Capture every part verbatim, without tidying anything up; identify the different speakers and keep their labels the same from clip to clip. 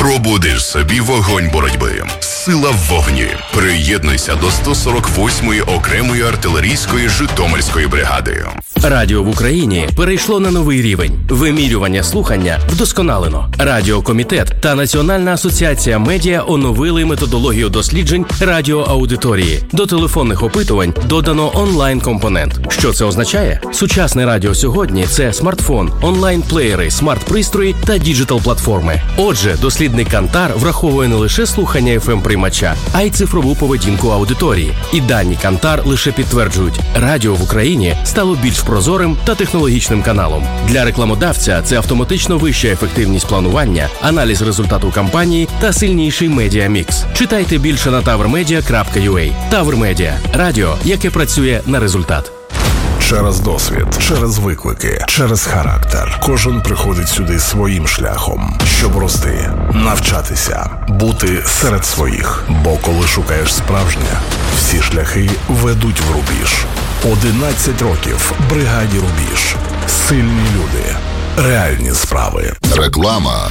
Speaker 1: Пробудиш собі вогонь боротьби. Сила в вогні. Приєднуйся до сто сорок восьмої окремої артилерійської Житомирської бригади.
Speaker 2: Радіо в Україні перейшло на новий рівень. Вимірювання слухання вдосконалено. Радіокомітет та Національна асоціація медіа оновили методологію досліджень радіоаудиторії. До телефонних опитувань додано онлайн-компонент. Що це означає? Сучасне радіо сьогодні – це смартфон, онлайн-плеєри, смарт-пристрої та діджитал-платформи. Отже, дослідник Кантар враховує не лише слухання еф ем-приймача, а й цифрову поведінку аудиторії. І дані Кантар лише підтверджують – радіо в Україні стало більш прозорим та технологічним каналом. Для рекламодавця це автоматично вища ефективність планування, аналіз результату кампанії та сильніший медіамікс. Читайте більше на тавр медіа крапка ю а. Тавр Медіа – радіо, яке працює на результат.
Speaker 3: Через досвід, через виклики, через характер. Кожен приходить сюди своїм шляхом, щоб рости, навчатися, бути серед своїх. Бо коли шукаєш справжнє, всі шляхи ведуть в рубіж. одинадцять років бригаді Рубіж. Сильні люди, реальні справи.
Speaker 1: Реклама.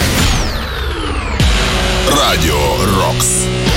Speaker 1: Радіо Рокс.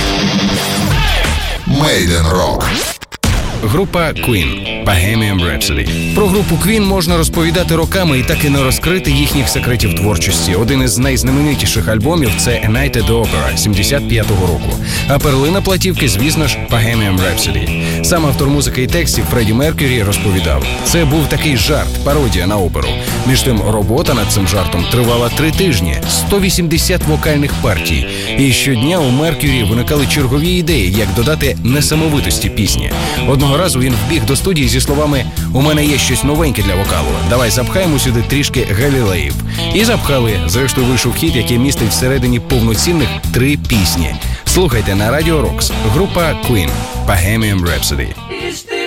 Speaker 1: Made in Rock.
Speaker 4: Група Queen Bohemian Rhapsody. Про групу Queen можна розповідати роками і так і не розкрити їхніх секретів творчості. Один із найзнаменитіших альбомів – це A Night at the Opera сімдесят п'ятого року. А перлина платівки, звісно ж, Bohemian Rhapsody. Сам автор музики і текстів Фредді Меркюрі розповідав, це був такий жарт, пародія на оперу. Між тим, робота над цим жартом тривала три тижні, сто вісімдесят вокальних партій. І щодня у Меркюрі виникали чергові ідеї, як додати несамовитості пісні. Одного разу він вбіг до студії зі словами «У мене є щось новеньке для вокалу, давай запхаємо сюди трішки Галілеїв». І запхали. Зрештою вийшов хіт, який містить всередині повноцінних три пісні. Слухайте на Радіо Рокс. Група Queen Bohemian Rhapsody.